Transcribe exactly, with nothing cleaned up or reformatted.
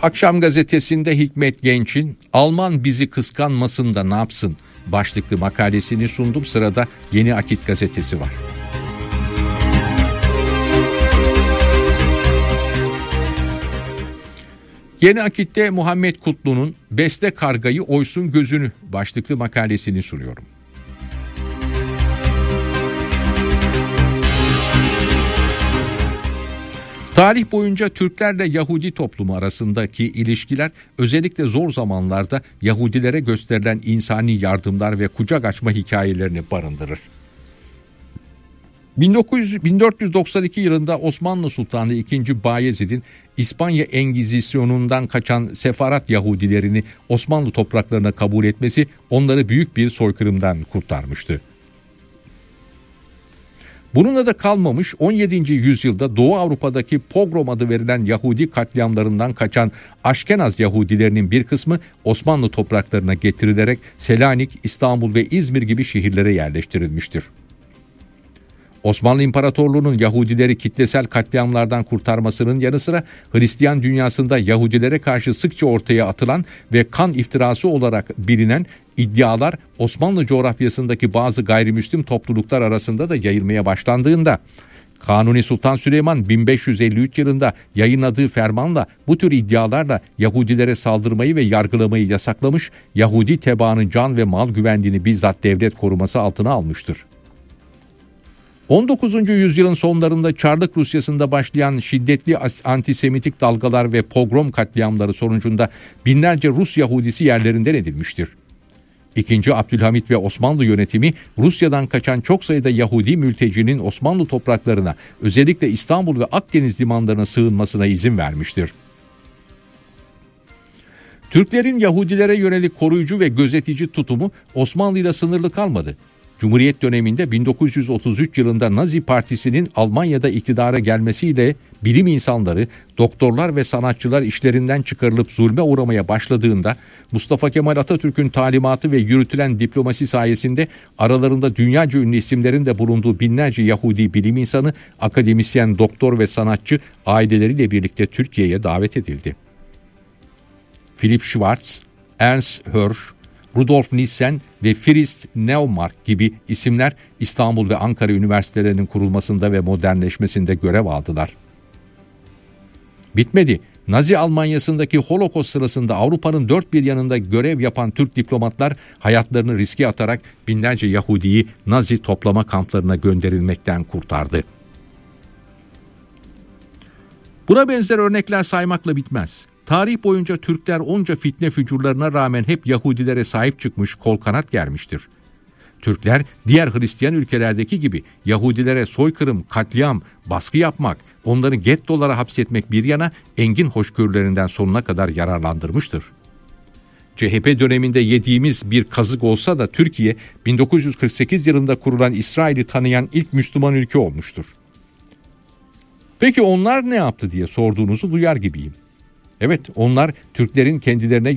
Akşam gazetesinde Hikmet Genç'in "Alman bizi kıskanmasın da ne yapsın" başlıklı makalesini sundum. Sırada Yeni Akit gazetesi var. Yeni Akit'te Muhammed Kutlu'nun "Beste kargayı oysun gözünü" başlıklı makalesini sunuyorum. Tarih boyunca Türklerle Yahudi toplumu arasındaki ilişkiler özellikle zor zamanlarda Yahudilere gösterilen insani yardımlar ve kucak açma hikayelerini barındırır. bin dört yüz doksan iki yılında Osmanlı Sultanı ikinci. Bayezid'in İspanya Engizisyonundan kaçan Sefarat Yahudilerini Osmanlı topraklarına kabul etmesi onları büyük bir soykırımdan kurtarmıştı. Bununla da kalmamış, on yedinci yüzyılda Doğu Avrupa'daki pogrom adı verilen Yahudi katliamlarından kaçan Aşkenaz Yahudilerinin bir kısmı Osmanlı topraklarına getirilerek Selanik, İstanbul ve İzmir gibi şehirlere yerleştirilmiştir. Osmanlı İmparatorluğu'nun Yahudileri kitlesel katliamlardan kurtarmasının yanı sıra Hristiyan dünyasında Yahudilere karşı sıkça ortaya atılan ve kan iftirası olarak bilinen iddialar Osmanlı coğrafyasındaki bazı gayrimüslim topluluklar arasında da yayılmaya başlandığında Kanuni Sultan Süleyman bin beş yüz elli üç yılında yayınladığı fermanla bu tür iddialarla Yahudilere saldırmayı ve yargılamayı yasaklamış, Yahudi tebaanın can ve mal güvenliğini bizzat devlet koruması altına almıştır. on dokuzuncu yüzyılın sonlarında Çarlık Rusyası'nda başlayan şiddetli antisemitik dalgalar ve pogrom katliamları sonucunda binlerce Rus Yahudisi yerlerinden edilmiştir. İkinci. Abdülhamit ve Osmanlı yönetimi Rusya'dan kaçan çok sayıda Yahudi mültecinin Osmanlı topraklarına, özellikle İstanbul ve Akdeniz limanlarına sığınmasına izin vermiştir. Türklerin Yahudilere yönelik koruyucu ve gözetici tutumu Osmanlı ile sınırlı kalmadı. Cumhuriyet döneminde bin dokuz yüz otuz üç yılında Nazi Partisi'nin Almanya'da iktidara gelmesiyle bilim insanları, doktorlar ve sanatçılar işlerinden çıkarılıp zulme uğramaya başladığında Mustafa Kemal Atatürk'ün talimatı ve yürütülen diplomasi sayesinde aralarında dünyaca ünlü isimlerin de bulunduğu binlerce Yahudi bilim insanı, akademisyen, doktor ve sanatçı aileleriyle birlikte Türkiye'ye davet edildi. Philipp Schwarz, Ernst Hirsch, Rudolf Nissen ve Fritz Neumark gibi isimler İstanbul ve Ankara üniversitelerinin kurulmasında ve modernleşmesinde görev aldılar. Bitmedi. Nazi Almanyası'ndaki Holocaust sırasında Avrupa'nın dört bir yanında görev yapan Türk diplomatlar hayatlarını riske atarak binlerce Yahudi'yi Nazi toplama kamplarına gönderilmekten kurtardı. Buna benzer örnekler saymakla bitmez. Tarih boyunca Türkler onca fitne fücurlarına rağmen hep Yahudilere sahip çıkmış, kol kanat germiştir. Türkler diğer Hristiyan ülkelerdeki gibi Yahudilere soykırım, katliam, baskı yapmak, onları gettolara hapsetmek bir yana engin hoşgörülerinden sonuna kadar yararlandırmıştır. C H P döneminde yediğimiz bir kazık olsa da Türkiye bin dokuz yüz kırk sekiz yılında kurulan İsrail'i tanıyan ilk Müslüman ülke olmuştur. Peki onlar ne yaptı diye sorduğunuzu duyar gibiyim. Evet, onlar Türklerin kendilerine